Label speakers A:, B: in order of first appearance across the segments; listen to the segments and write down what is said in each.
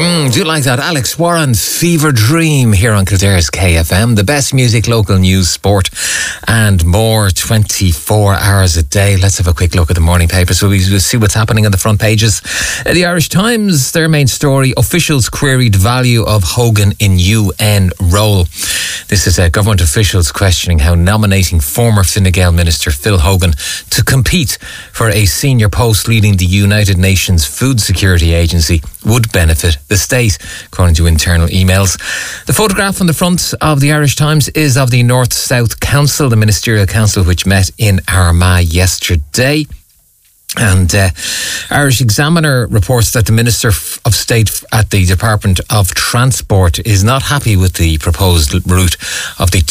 A: Do like that. Alex Warren, Fever Dream, here on Kildare's KFM. The best music, local news, sport and more 24 hours a day. Let's have a quick look at the morning papers so we see what's happening on the front pages. The Irish Times, their main story, officials queried value of Hogan in UN role. This is government officials questioning how nominating former Fine Gael Minister Phil Hogan to compete for a senior post leading the United Nations Food Security Agency would benefit the state, according to internal emails. The photograph on the front of the Irish Times is of the North-South Council, the Ministerial Council, which met in Armagh yesterday. And Irish Examiner reports that the Minister of State at the Department of Transport is not happy with the proposed route of the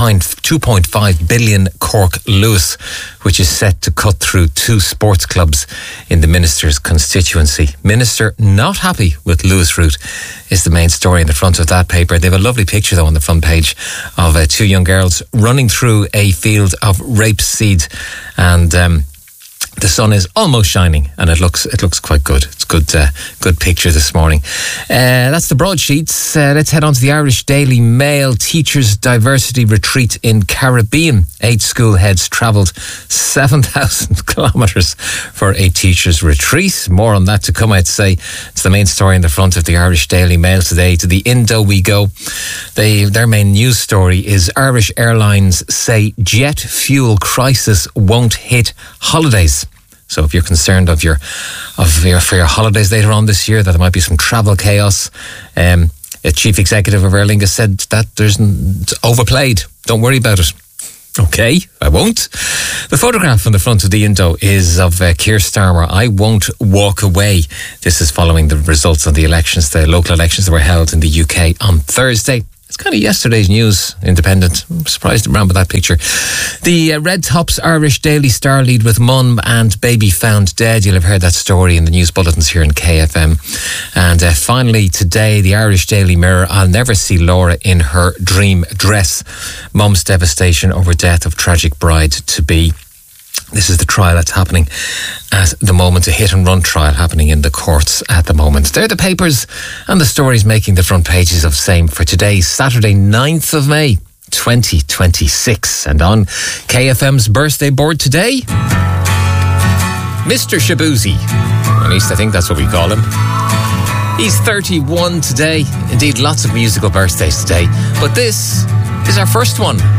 A: 2.5 billion Cork-Lewis, which is set to cut through 2 sports clubs in the Minister's constituency. Minister not happy with Lewis route is the main story in the front of that paper. They have a lovely picture, though, on the front page of 2 young girls running through a field of rapeseed, and the sun is almost shining, and it looks quite good. It's good picture this morning. That's the broadsheets. Let's head on to the Irish Daily Mail. Teachers' diversity retreat in Caribbean. 8 school heads travelled 7,000 kilometres for a teachers' retreat. More on that to come, I'd say. It's the main story in the front of the Irish Daily Mail today. To the Indo we go. Their main news story is Irish Airlines say jet fuel crisis won't hit holidays. So if you're concerned for your holidays later on this year, that there might be some travel chaos, a chief executive of Aer Lingus said that it's overplayed. Don't worry about it. Okay, I won't. The photograph on the front of the Indo is of Keir Starmer. I won't walk away. This is following the results of the elections, the local elections that were held in the UK on Thursday. It's kind of yesterday's news, Independent. I'm surprised around with that picture. The Red Tops Irish Daily Star lead with mum and baby found dead. You'll have heard that story in the news bulletins here in KFM. And finally today, the Irish Daily Mirror, I'll never see Laura in her dream dress. Mum's devastation over death of tragic bride-to-be. This is the trial that's happening at the moment, a hit-and-run trial happening in the courts at the moment. They're the papers and the stories making the front pages of Same for today, Saturday 9th of May 2026. And on KFM's birthday board today, Mr. Shabuzi. At least I think that's what we call him. He's 31 today. Indeed, lots of musical birthdays today. But this is our first one.